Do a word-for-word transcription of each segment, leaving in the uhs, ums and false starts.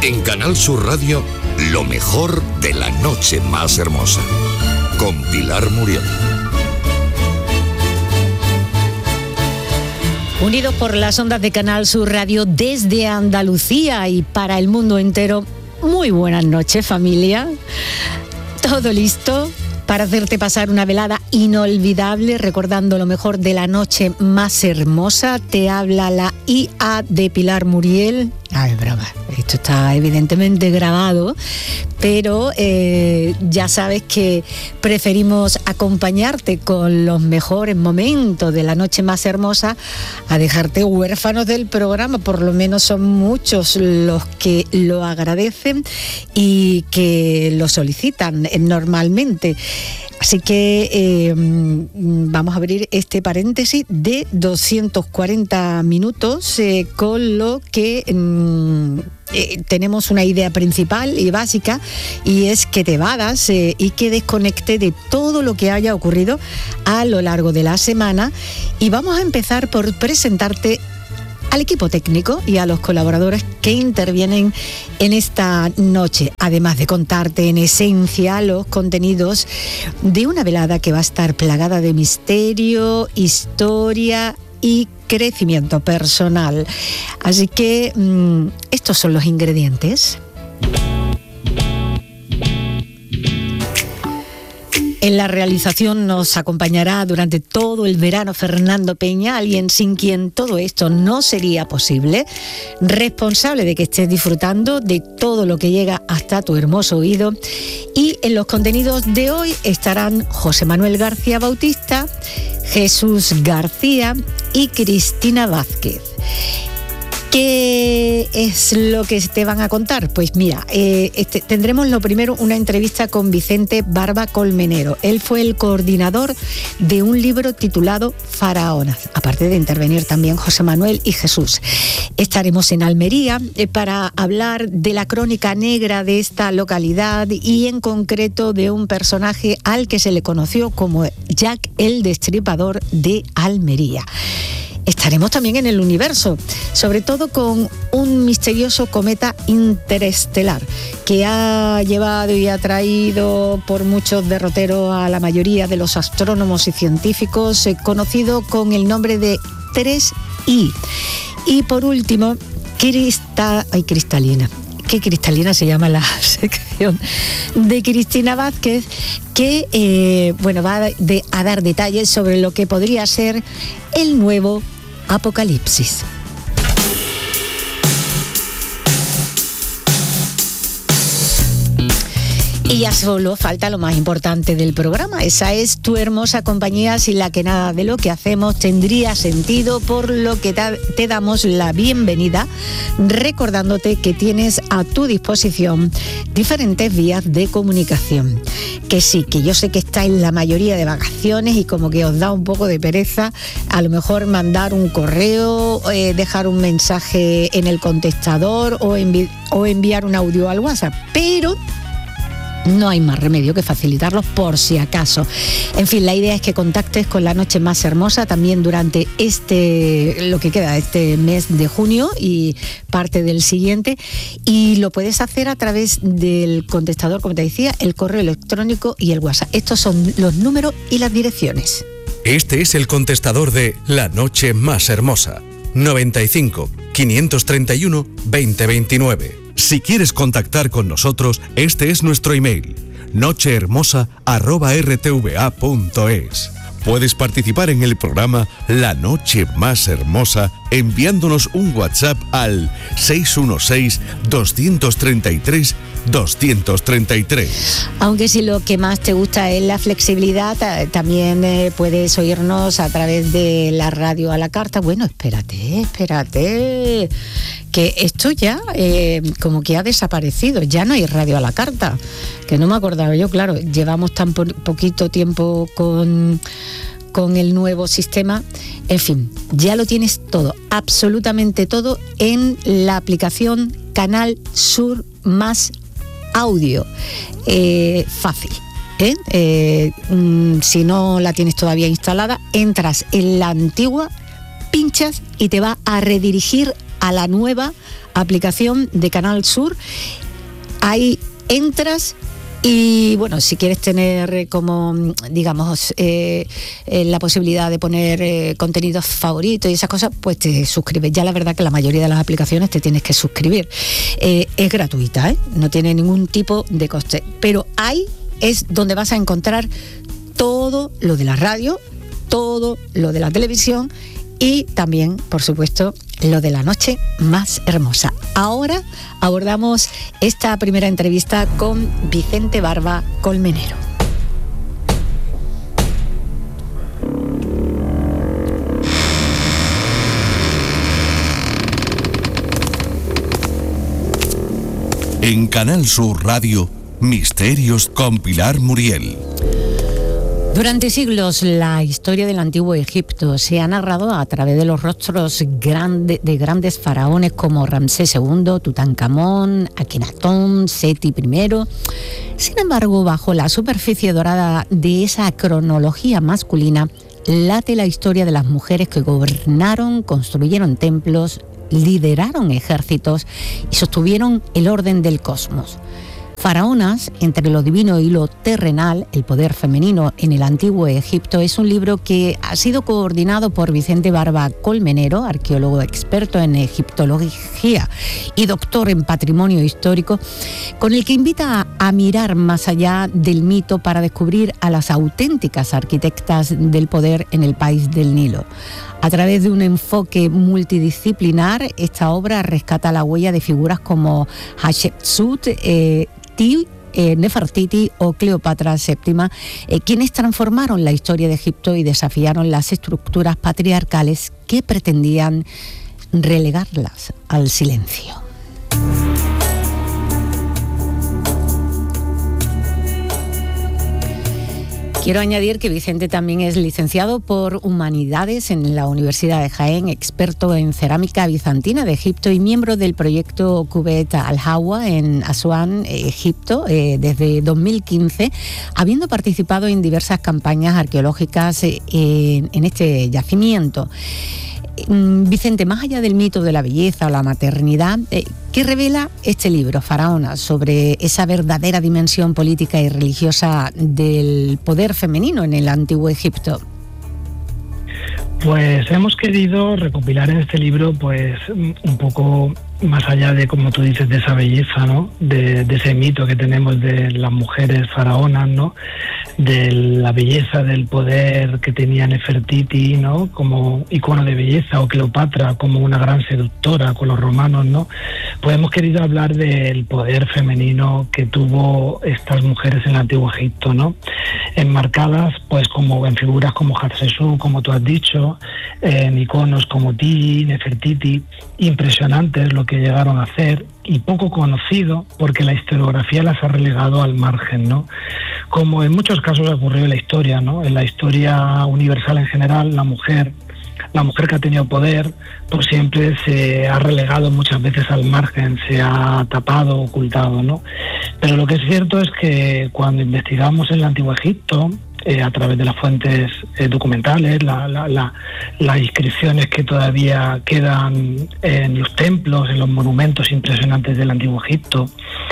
En Canal Sur Radio, lo mejor de la noche más hermosa. Con Pilar Muriel. Unidos por las ondas de Canal Sur Radio desde Andalucía y para el mundo entero, muy buenas noches, familia. ¿Todo listo para hacerte pasar una velada inolvidable recordando lo mejor de la noche más hermosa? Te habla la I A de Pilar Muriel. Ay, broma, esto está evidentemente grabado, pero eh, ya sabes que preferimos acompañarte con los mejores momentos de la noche más hermosa a dejarte huérfanos del programa. Por lo menos son muchos los que lo agradecen y que lo solicitan normalmente. Así que eh, vamos a abrir este paréntesis de doscientos cuarenta minutos eh, con lo que mm, eh, tenemos una idea principal y básica, y es que te vadas eh, y que desconecte de todo lo que haya ocurrido a lo largo de la semana. Y vamos a empezar por presentarte al equipo técnico y a los colaboradores que intervienen en esta noche, además de contarte en esencia los contenidos de una velada que va a estar plagada de misterio, historia y crecimiento personal. Así que mmm, estos son los ingredientes. En la realización nos acompañará durante todo el verano Fernando Peña, alguien sin quien todo esto no sería posible, responsable de que estés disfrutando de todo lo que llega hasta tu hermoso oído. Y en los contenidos de hoy estarán José Manuel García Bautista, Jesús García y Cristina Vázquez. ¿Qué es lo que te van a contar? Pues mira, eh, este, tendremos lo primero una entrevista con Vicente Barba Colmenero. Él fue el coordinador de un libro titulado Faraonas, aparte de intervenir también José Manuel y Jesús. Estaremos en Almería eh, para hablar de la crónica negra de esta localidad y en concreto de un personaje al que se le conoció como Jack el Destripador de Almería. Estaremos también en el universo, sobre todo con un misterioso cometa interestelar que ha llevado y ha traído por muchos derroteros a la mayoría de los astrónomos y científicos, eh, conocido con el nombre de tres I. Y por último, Crista... Ay, Cristalina. Qué cristalina se llama la sección de Cristina Vázquez, que eh, bueno, va de, a dar detalles sobre lo que podría ser el nuevo Apocalipsis. Y ya solo falta lo más importante del programa. Esa es tu hermosa compañía, sin la que nada de lo que hacemos tendría sentido, por lo que te damos la bienvenida, recordándote que tienes a tu disposición diferentes vías de comunicación. Que sí, que yo sé que estáis la mayoría de vacaciones y como que os da un poco de pereza a lo mejor mandar un correo, eh, dejar un mensaje en el contestador o, envi- o enviar un audio al WhatsApp, pero no hay más remedio que facilitarlos por si acaso. En fin, la idea es que contactes con La Noche Más Hermosa también durante este, lo que queda de este mes de junio y parte del siguiente, y lo puedes hacer a través del contestador, como te decía, el correo electrónico y el WhatsApp. Estos son los números y las direcciones. Este es el contestador de La Noche Más Hermosa, noventa y cinco, quinientos treinta y uno, veinte veintinueve. Si quieres contactar con nosotros, este es nuestro email, nochehermosa arroba r t v a punto es. Puedes participar en el programa La Noche Más Hermosa enviándonos un WhatsApp al seis uno seis, dos tres tres, dos tres tres. Aunque si lo que más te gusta es la flexibilidad, también eh, puedes oírnos a través de la radio a la carta. Bueno, espérate, espérate, que esto ya eh, como que ha desaparecido, ya no hay radio a la carta, que no me acordaba yo, claro, llevamos tan po- poquito tiempo con... con el nuevo sistema. En fin, ya lo tienes todo, absolutamente todo, en la aplicación Canal Sur Más Audio. Eh, fácil, ¿eh? Eh, mm, si no la tienes todavía instalada, entras en la antigua, pinchas y te va a redirigir a la nueva aplicación de Canal Sur. Ahí entras y, bueno, si quieres tener como, digamos, eh, eh, la posibilidad de poner eh, contenidos favoritos y esas cosas, pues te suscribes. Ya la verdad que la mayoría de las aplicaciones te tienes que suscribir. Eh, es gratuita, ¿eh? No tiene ningún tipo de coste. Pero ahí es donde vas a encontrar todo lo de la radio, todo lo de la televisión y también, por supuesto, lo de la noche más hermosa. Ahora abordamos esta primera entrevista con Vicente Barba Colmenero. En Canal Sur Radio, Misterios con Pilar Muriel. Durante siglos la historia del antiguo Egipto se ha narrado a través de los rostros grande, de grandes faraones como Ramsés segundo, Tutankamón, Akenatón, Seti primero. Sin embargo, bajo la superficie dorada de esa cronología masculina, late la historia de las mujeres que gobernaron, construyeron templos, lideraron ejércitos y sostuvieron el orden del cosmos. Faraonas, entre lo divino y lo terrenal, el poder femenino en el antiguo Egipto, es un libro que ha sido coordinado por Vicente Barba Colmenero, arqueólogo experto en egiptología y doctor en patrimonio histórico, con el que invita a, a mirar más allá del mito para descubrir a las auténticas arquitectas del poder en el país del Nilo. A través de un enfoque multidisciplinar, esta obra rescata la huella de figuras como Hatshepsut, eh, Ti, eh, Nefertiti o Cleopatra séptima, eh, quienes transformaron la historia de Egipto y desafiaron las estructuras patriarcales que pretendían relegarlas al silencio. Quiero añadir que Vicente también es licenciado por Humanidades en la Universidad de Jaén, experto en cerámica bizantina de Egipto y miembro del proyecto Kubet Al-Hawa en Asuán, Egipto, eh, desde dos mil quince, habiendo participado en diversas campañas arqueológicas eh, en, en este yacimiento. Vicente, más allá del mito de la belleza o la maternidad, eh, ¿qué revela este libro, Faraonas, sobre esa verdadera dimensión política y religiosa del poder femenino en el antiguo Egipto? Pues hemos querido recopilar en este libro, pues, un poco más allá de, como tú dices, de esa belleza, ¿no? De, de ese mito que tenemos de las mujeres faraonas, ¿no? De la belleza del poder que tenía Nefertiti, ¿no? Como icono de belleza, o Cleopatra como una gran seductora con los romanos, ¿no? Pues hemos querido hablar del poder femenino que tuvo estas mujeres en el antiguo Egipto, ¿no? Enmarcadas, pues, como en figuras como Hatshepsut, como tú has dicho, en iconos como Ti, Nefertiti, impresionantes lo que llegaron a hacer y poco conocido porque la historiografía las ha relegado al margen, ¿no? Como en muchos casos ha ocurrido en la historia, ¿no? En la historia universal en general, la mujer, la mujer que ha tenido poder, pues siempre se ha relegado muchas veces al margen, se ha tapado, ocultado, ¿no? Pero lo que es cierto es que cuando investigamos en el antiguo Egipto, Eh, a través de las fuentes eh, documentales, la, la, la, las inscripciones que todavía quedan en los templos, en los monumentos impresionantes del antiguo Egipto,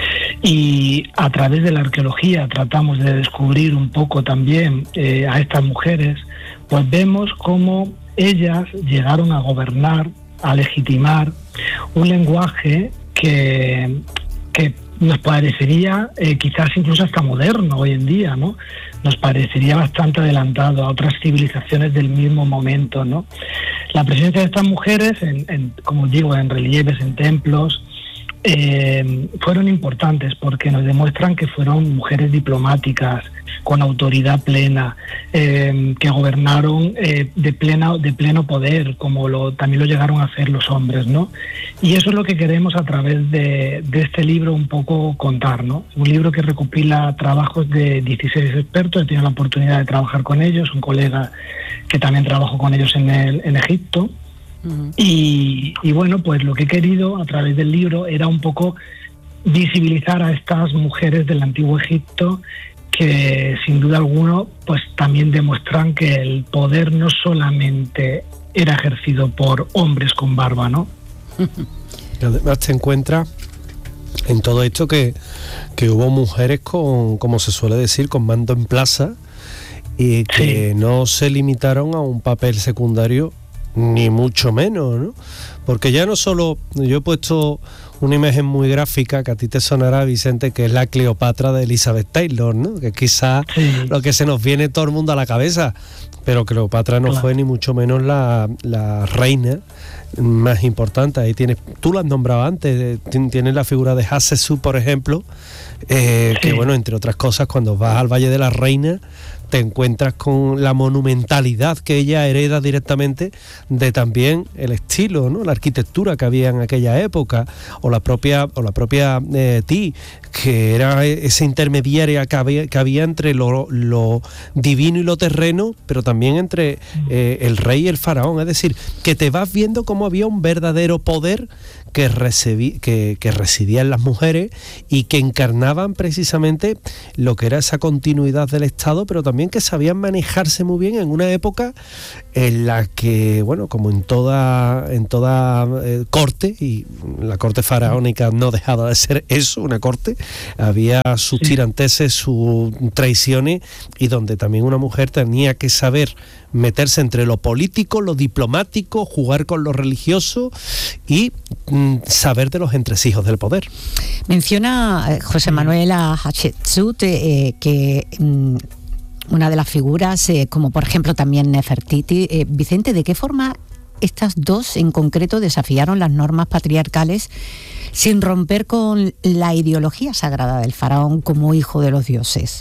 y a través de la arqueología tratamos de descubrir un poco también eh, a estas mujeres, pues vemos cómo ellas llegaron a gobernar, a legitimar un lenguaje que, que nos parecería eh, quizás incluso hasta moderno hoy en día, ¿no? Nos parecería bastante adelantado a otras civilizaciones del mismo momento, ¿no? La presencia de estas mujeres, en, en, como digo, en relieves, en templos, eh, fueron importantes porque nos demuestran que fueron mujeres diplomáticas, con autoridad plena, eh, que gobernaron eh, de, plena, de pleno poder, como lo, también lo llegaron a hacer los hombres, ¿no? Y eso es lo que queremos a través de, de este libro un poco contar, ¿no? Un libro que recopila trabajos de dieciséis expertos, he tenido la oportunidad de trabajar con ellos, un colega que también trabajó con ellos en, el, en Egipto, uh-huh. y, y bueno, pues lo que he querido a través del libro era un poco visibilizar a estas mujeres del antiguo Egipto que sin duda alguna pues también demuestran que el poder no solamente era ejercido por hombres con barba, ¿no? Además te encuentras en todo esto que, que hubo mujeres con, como se suele decir, con mando en plaza, y que sí. no se limitaron a un papel secundario, ni mucho menos, ¿no? Porque ya no solo, yo he puesto una imagen muy gráfica que a ti te sonará, Vicente, que es la Cleopatra de Elizabeth Taylor, ¿no? Que quizás sí. lo que se nos viene todo el mundo a la cabeza, pero Cleopatra no claro. fue ni mucho menos la, la reina más importante. Ahí tienes, tú lo has nombrado antes, tienes la figura de Hatshepsut, por ejemplo, eh, sí. que bueno, entre otras cosas, cuando vas al Valle de la Reina, te encuentras con la monumentalidad que ella hereda directamente de también el estilo, ¿no? La arquitectura que había en aquella época, o la propia o la propia eh, Ti, que era esa intermediaria que había, que había entre lo, lo divino y lo terreno, pero también entre eh, el rey y el faraón. Es decir, que te vas viendo cómo había un verdadero poder que, recibí, que, que residía en las mujeres y que encarnaban precisamente lo que era esa continuidad del Estado, pero también que sabían manejarse muy bien en una época en la que, bueno, como en toda en toda eh, corte, y la corte faraónica no dejaba de ser eso, una corte, había sus tiranteses, sus traiciones, y donde también una mujer tenía que saber meterse entre lo político, lo diplomático, jugar con lo religioso y mm, saber de los entresijos del poder. Menciona eh, José Manuel a Hatshepsut, eh, que mm, una de las figuras, eh, como por ejemplo también Nefertiti. Eh, Vicente, ¿de qué forma estas dos en concreto desafiaron las normas patriarcales sin romper con la ideología sagrada del faraón como hijo de los dioses?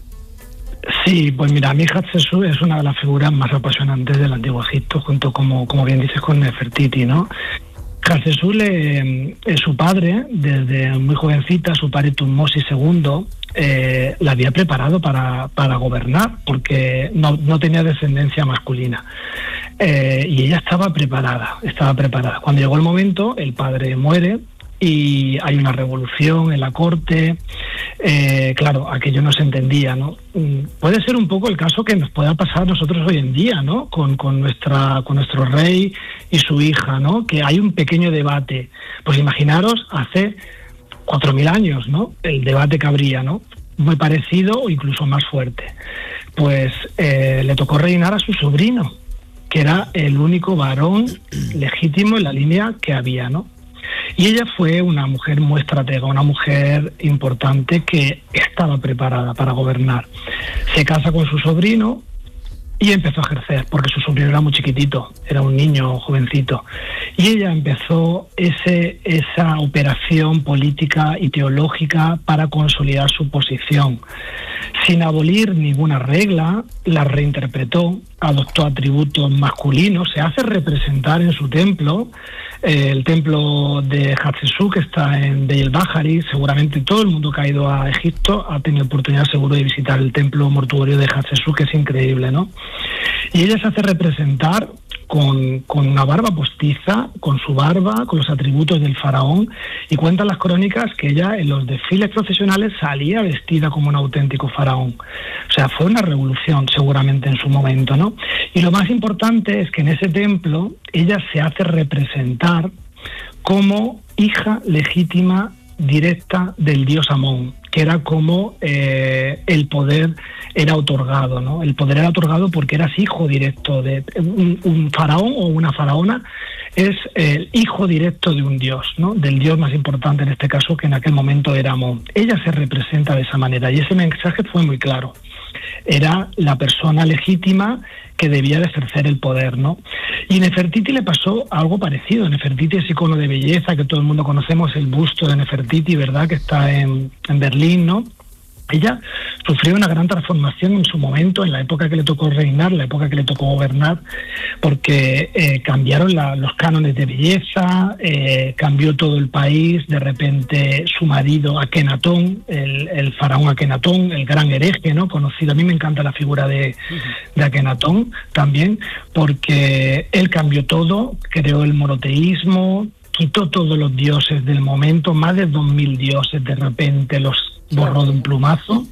Sí, pues mira, a mí Hatshepsut es una de las figuras más apasionantes del Antiguo Egipto, junto, como, como bien dices, con Nefertiti, ¿no? Hatshepsut, eh, su padre, desde muy jovencita, su padre Tutmosis segundo, eh, la había preparado para, para gobernar, porque no, no tenía descendencia masculina. Eh, y ella estaba preparada, estaba preparada. Cuando llegó el momento, el padre muere, y hay una revolución en la corte. Eh, claro, aquello no se entendía, ¿no? Puede ser un poco el caso que nos pueda pasar a nosotros hoy en día, ¿no? Con, con nuestra, con nuestro rey y su hija, ¿no? Que hay un pequeño debate. Pues imaginaros hace cuatro mil años, ¿no? El debate que habría, ¿no? Muy parecido o incluso más fuerte. Pues eh, le tocó reinar a su sobrino, que era el único varón legítimo en la línea que había, ¿no? Y ella fue una mujer muy estratega, una mujer importante que estaba preparada para gobernar. Se casa con su sobrino y empezó a ejercer, porque su sobrino era muy chiquitito, era un niño jovencito. Y ella empezó ese, esa operación política y teológica para consolidar su posición. Sin abolir ninguna regla, la reinterpretó, adoptó atributos masculinos, se hace representar en su templo, eh, el templo de Hatshepsut, que está en Deir el-Bahari. Seguramente todo el mundo que ha ido a Egipto ha tenido oportunidad seguro de visitar el templo mortuorio de Hatshepsut, que es increíble, ¿no? Y ella se hace representar con, con una barba postiza, con su barba, con los atributos del faraón, y cuentan las crónicas que ella en los desfiles procesionales salía vestida como un auténtico faraón. O sea, fue una revolución seguramente en su momento, ¿no? Y lo más importante es que en ese templo ella se hace representar como hija legítima directa del dios Amón, que era como eh, el poder era otorgado, ¿no? El poder era otorgado porque eras hijo directo de un, un faraón o una faraona, es el hijo directo de un dios, ¿no? Del dios más importante en este caso, que en aquel momento era Amón. Ella se representa de esa manera y ese mensaje fue muy claro. Era la persona legítima que debía de ejercer el poder, ¿no? Y a Nefertiti le pasó algo parecido. Nefertiti es icono de belleza, que todo el mundo conocemos, el busto de Nefertiti, ¿verdad?, que está en, en Berlín, ¿no? Ella sufrió una gran transformación en su momento, en la época que le tocó reinar, la época que le tocó gobernar, porque eh, cambiaron la, los cánones de belleza, eh, cambió todo el país. De repente su marido Akenatón, el, el faraón Akenatón, el gran hereje, ¿no?, conocido. A mí me encanta la figura de, de Akenatón también, porque él cambió todo, creó el monoteísmo, quitó todos los dioses del momento, más de dos mil dioses de repente los borró de un plumazo,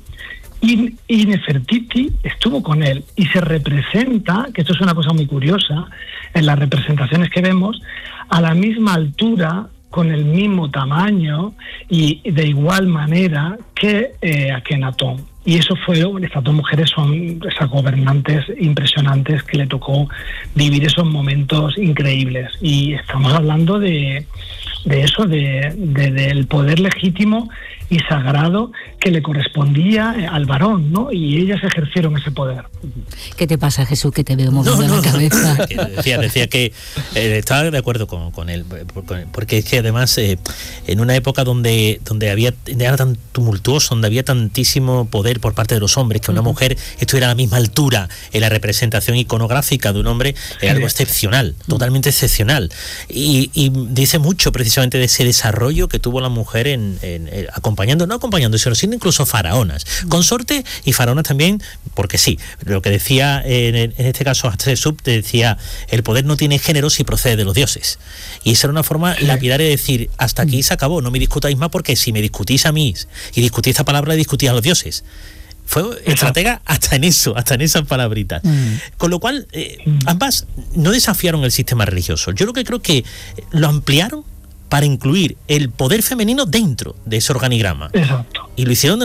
y, y Nefertiti estuvo con él y se representa, que esto es una cosa muy curiosa, en las representaciones que vemos, a la misma altura con el mismo tamaño y de igual manera que eh, Akenatón. Y eso fue, estas dos mujeres son esas gobernantes impresionantes que le tocó vivir esos momentos increíbles. Y estamos hablando de, de eso, de, de, del poder legítimo y sagrado que le correspondía al varón, ¿no? Y ellas ejercieron ese poder. ¿Qué te pasa, Jesús, que te veo moviendo no, no, la cabeza? No, decía, decía que eh, estaba de acuerdo con, con él, porque es que además eh, en una época donde, donde había, era tan tumultuoso, donde había tantísimo poder por parte de los hombres, que una mujer estuviera a la misma altura en la representación iconográfica de un hombre, es algo excepcional, totalmente excepcional. Y, y dice mucho precisamente de ese desarrollo que tuvo la mujer en, en, en acompañando, no acompañando, sino siendo incluso faraonas, consorte y faraonas también, porque sí, lo que decía en, en este caso Hatshepsut decía, el poder no tiene género si procede de los dioses. Y esa era una forma lapidaria de decir, hasta aquí se acabó, no me discutáis más, porque si me discutís a mí y discutís esta palabra, discutís a los dioses. Fue estratega hasta en eso, hasta en esas palabritas. Mm. Con lo cual, eh, ambas no desafiaron el sistema religioso. Yo lo que creo que lo ampliaron para incluir el poder femenino dentro de ese organigrama. Exacto. Y lo hicieron de